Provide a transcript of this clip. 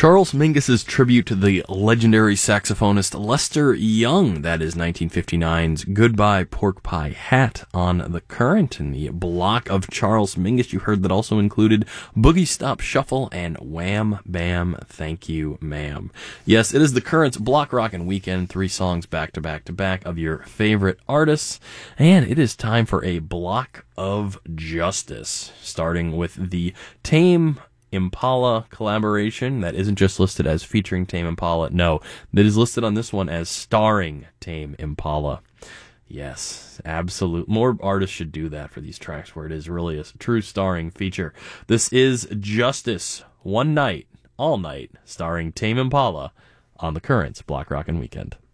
Charles Mingus's tribute to the legendary saxophonist Lester Young. That is 1959's Goodbye Pork Pie Hat on The Current. In the block of Charles Mingus, you heard that also included Boogie Stop Shuffle and Wham Bam Thank You Ma'am. Yes, it is The Current's Block Rockin' Weekend, 3 songs back to back to back of your favorite artists, and it is time for a block of justice, starting with the Tame Impala collaboration that isn't just listed as featuring Tame Impala. No, that is listed on this one as starring Tame Impala. Yes, absolute. More artists should do that for these tracks where it is really a true starring feature. This is Justice, One Night, All Night, starring Tame Impala on The Current's Block Rockin' Weekend.